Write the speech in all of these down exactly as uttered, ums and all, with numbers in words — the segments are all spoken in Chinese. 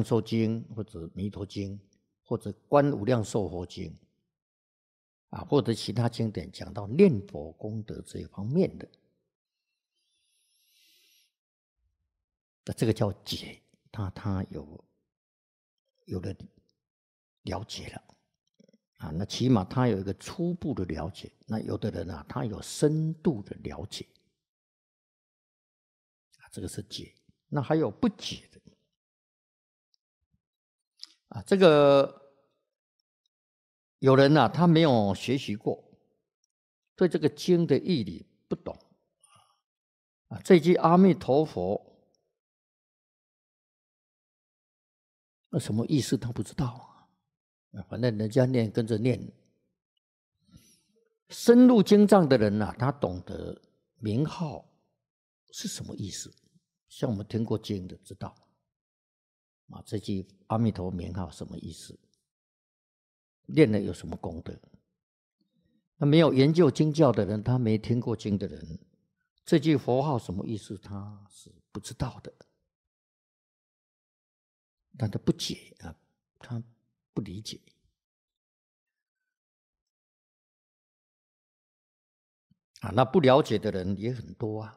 量寿经或者弥陀经或者观无量寿佛经啊，或者其他经典讲到念佛功德这一方面的，那这个叫解，他他有有了了解了啊，那起码他有一个初步的了解。那有的人啊，他有深度的了解啊，这个是解。那还有不解的啊，这个有人啊，他没有学习过，对这个经的义理不懂啊，这句阿弥陀佛那什么意思他不知道啊，反正人家念跟着念。深入经藏的人啊，他懂得名号是什么意思。像我们听过经的知道啊，这句阿弥陀名号什么意思，念了有什么功德。那没有研究经教的人，他没听过经的人，这句佛号什么意思他是不知道的，但他不解啊，他不理解啊。那不了解的人也很多啊，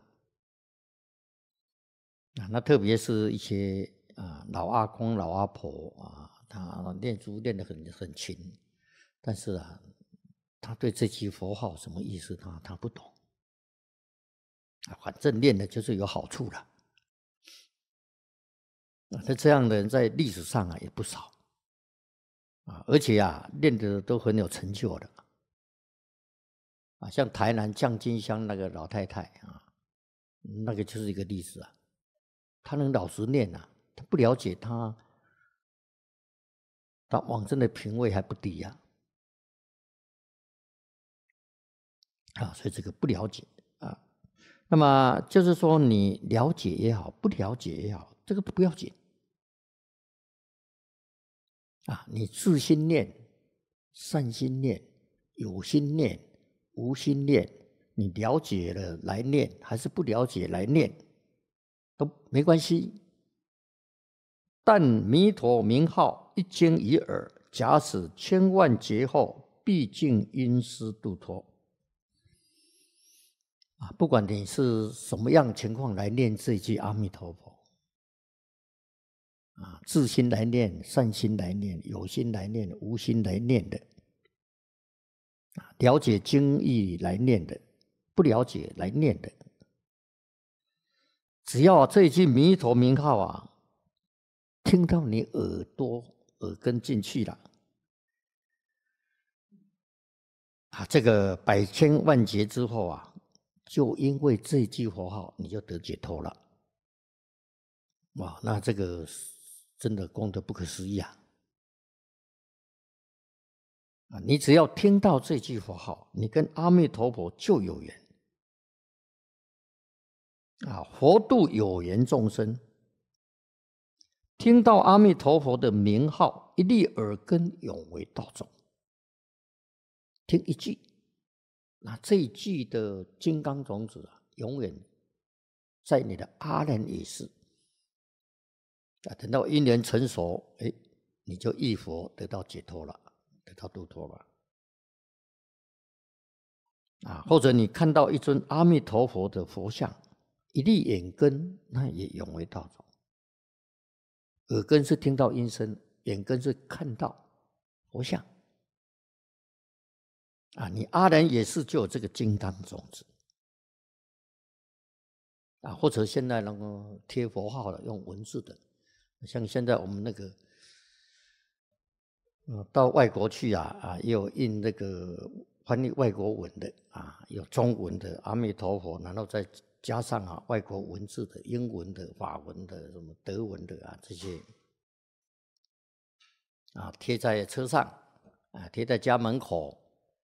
啊那特别是一些啊老阿公老阿婆啊，他念书念得很很勤，但是啊他对这句佛号什么意思他他不懂啊，反正念的就是有好处了啊。那这样的人在历史上啊也不少啊，而且啊念的都很有成就的啊，像台南降金乡那个老太太啊，那个就是一个例子啊。他能老实念啊，他不了解他，他往生的品位还不低呀啊，所以这个不了解啊。那么就是说，你了解也好，不了解也好，这个不要紧啊。你自心念、善心念、有心念、无心念，你了解了来念，还是不了解来念，都没关系。但弥陀名号一经于耳，假使千万劫后，毕竟因师度脱。啊，不管你是什么样情况来念这句阿弥陀佛，啊，自心来念、善心来念、有心来念、无心来念的，啊，了解经义来念的，不了解来念的，只要这一句弥陀名号啊，听到你耳朵耳根进去了，啊，这个百千万劫之后啊，就因为这句佛号，你就得解脱了。哇，那这个真的功德不可思议啊！啊，你只要听到这句佛号，你跟阿弥陀佛就有缘啊！佛度有缘众生，听到阿弥陀佛的名号，一粒耳根永为道种。听一句，那这一句的金刚种子啊，永远在你的阿难也是啊。等到因缘成熟，哎，你就忆佛得到解脱了，得到度脱了。啊，或者你看到一尊阿弥陀佛的佛像，一粒眼根，那也永为道种。耳根是听到音声，眼根是看到佛像。啊，你阿难也是就有这个金刚种子。啊，或者现在那个贴佛号的，用文字的，像现在我们那个，呃，到外国去啊，啊，也有印那个翻译外国文的啊，有中文的阿弥陀佛，然后再加上啊外国文字的，英文的、法文的、什么德文的啊这些，啊贴在车上，啊贴在家门口，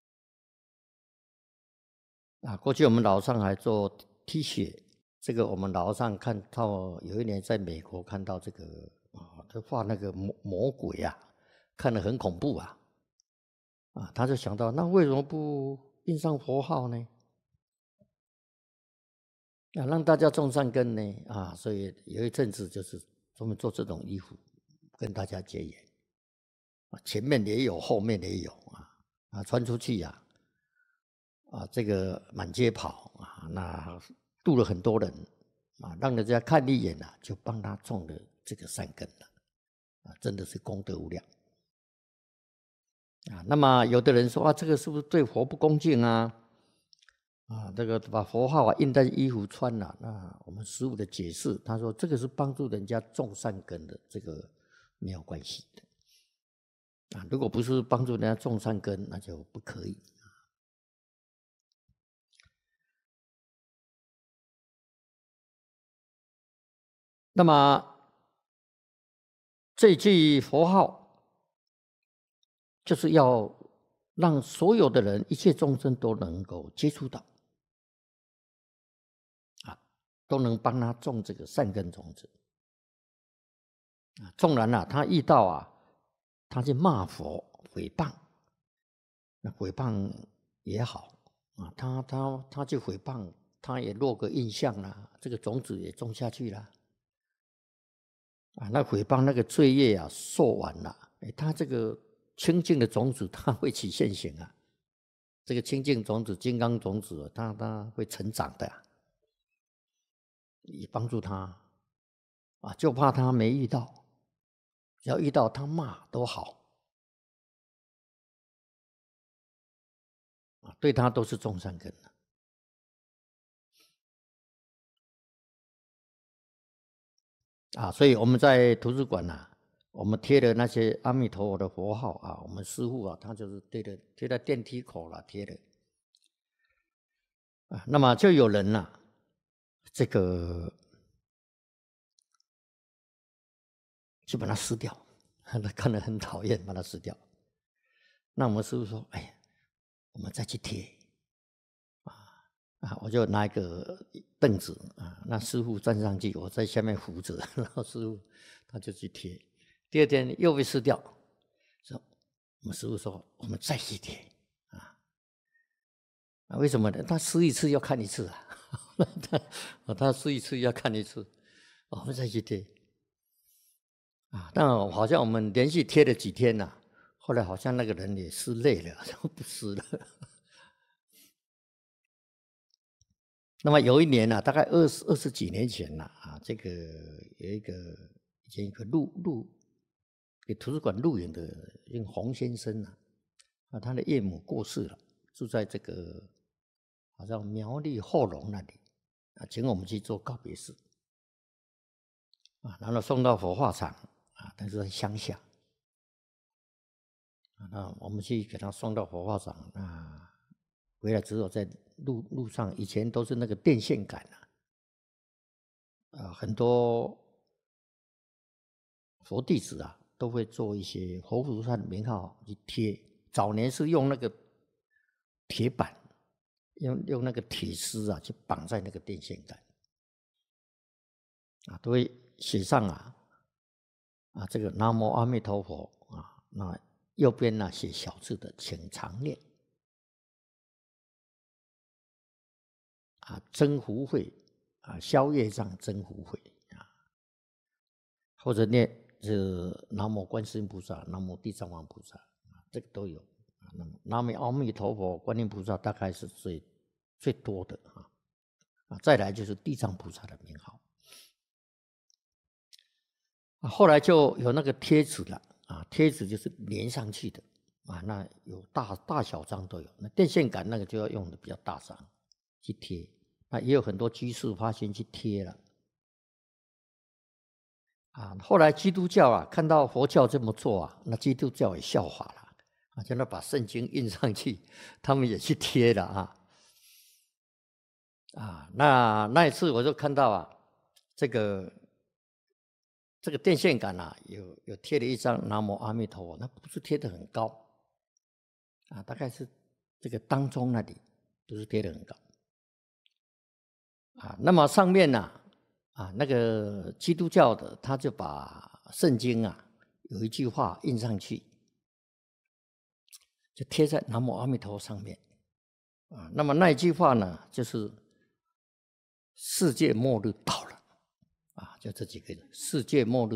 啊过去我们老上海做 T 恤，这个我们老上看到有一年在美国看到这个啊，他画那个魔魔鬼啊，看得很恐怖啊。啊，他就想到，那为什么不印上佛号呢？啊，让大家种善根呢？啊，所以有一阵子就是专门做这种衣服， 跟大家结缘啊，前面也有，后面也有啊啊，传出去呀啊，这个满街跑啊，那度了很多人啊，让人家看一眼啊，就帮他种了这个善根了啊，真的是功德无量啊。那么有的人说啊，这个是不是对佛不恭敬啊？啊，这个把佛号啊印在衣服穿了，那我们师父的解释，他说这个是帮助人家种善根的，这个没有关系的啊。如果不是帮助人家种善根，那就不可以。那么这句佛号，就是要让所有的人、一切众生都能够接触到。都能帮他种这个善根种子啊。纵然啊，他遇到啊，他去骂佛、诽谤，那诽谤也好啊，他他他去诽谤，他也落个印象啦，这个种子也种下去了啊。那诽谤那个罪业啊，受完了，哎，他这个清净的种子，它会起现行啊。这个清净种子、金刚种子，它它会成长的、啊。以帮助他啊，就怕他没遇到，只要遇到他骂都好啊，对他都是种善根的啊。所以我们在图书馆啊，我们贴的那些阿弥陀佛的佛号啊，我们师父啊，他就是贴的贴在电梯口了贴的啊。那么就有人呐、啊，这个就把它撕掉，他看得很讨厌，把它撕掉。那我们师父说：“哎呀，我们再去贴啊啊！”我就拿一个凳子啊，那师父站上去，我在下面扶着，然后师父他就去贴。第二天又被撕掉，说我们师父说：“我们再去贴啊！”啊，为什么呢？他撕一次要看一次啊，他他撕一次要看一次，我们再去贴。啊，但好像我们连续贴了几天呐、啊，后来好像那个人也撕累了，就不撕了。那么有一年呢、啊，大概二十二十几年前了 啊, 啊，这个有一个以前一个录录给图书馆录影的一个洪先生啊，啊，他的岳母过世了，住在这个好像苗栗后龙那里啊，请我们去做告别式啊，然后送到火化场。啊，但是在乡下，啊，那我们去给他送到火化场，啊，回来之后在路路上，以前都是那个电线杆啊，啊，很多佛弟子啊都会做一些佛菩萨的名号去贴，早年是用那个铁板，用用那个铁丝啊去绑在那个电线杆，啊，都会写上啊。啊，这个南无阿弥陀佛啊，那右边呢写小字的，请常念啊，增福慧啊，消业障增福慧啊，或者念是南无观世音菩萨、南无地藏王菩萨啊，这个都有啊。那么南无阿弥陀佛、观音菩萨大概是最最多的啊啊，再来就是地藏菩萨的名号。啊，后来就有那个贴纸了啊，贴纸就是粘上去的啊，那有大大小张都有。那电线杆那个就要用的比较大张去贴，那也有很多居士发心去贴了啊。后来基督教啊看到佛教这么做啊，那基督教也效法了啊，叫他把圣经印上去，他们也去贴了啊啊。那那一次我就看到啊，这个。这个电线杆啊，有有贴了一张南无阿弥陀佛，那不是贴得很高啊，大概是这个当中那里不是贴得很高啊。那么上面呢 啊, 啊，那个基督教的他就把圣经啊有一句话印上去，就贴在南无阿弥陀佛上面啊。那么那一句话呢，就是世界末日到了啊，就这几个字，世界末日。